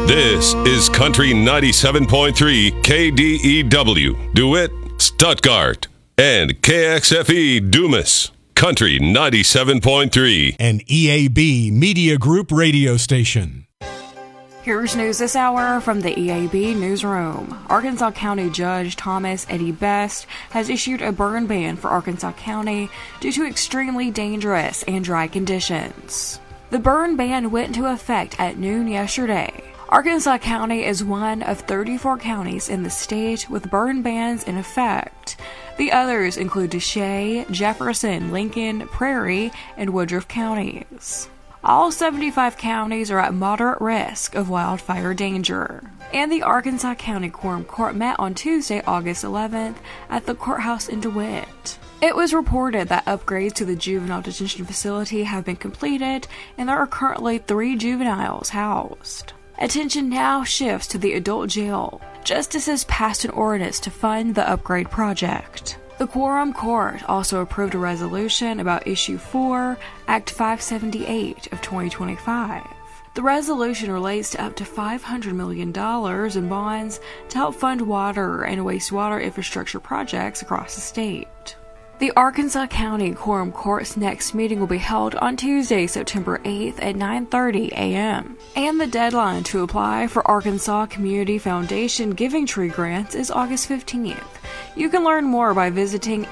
This is Country 97.3 KDEW, DeWitt, Stuttgart, and KXFE Dumas. Country 97.3. An EAB Media Group radio station. Here's news this hour from the EAB Newsroom. Arkansas County Judge Thomas Eddie Best has issued a burn ban for Arkansas County due to extremely dangerous and dry conditions. The burn ban went into effect at noon yesterday. Arkansas County is one of 34 counties in the state with burn bans in effect. The others include DeShay, Jefferson, Lincoln, Prairie, and Woodruff counties. All 75 counties are at moderate risk of wildfire danger. And the Arkansas County Quorum Court met on Tuesday, August 11th at the courthouse in DeWitt. It was reported that upgrades to the juvenile detention facility have been completed and there are currently 3 juveniles housed. Attention now shifts to the adult jail. Justice has passed an ordinance to fund the upgrade project. The Quorum Court also approved a resolution about Issue 4, Act 578 of 2025. The resolution relates to up to $500 million in bonds to help fund water and wastewater infrastructure projects across the state. The Arkansas County Quorum Court's next meeting will be held on Tuesday, September 8th at 9:30 a.m. And the deadline to apply for Arkansas Community Foundation Giving Tree grants is August 15th. You can learn more by visiting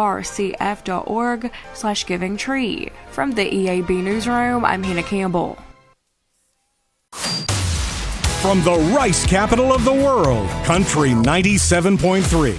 arcf.org/givingtree. From the EAB Newsroom, I'm Hannah Campbell. From the rice capital of the world, Country 97.3.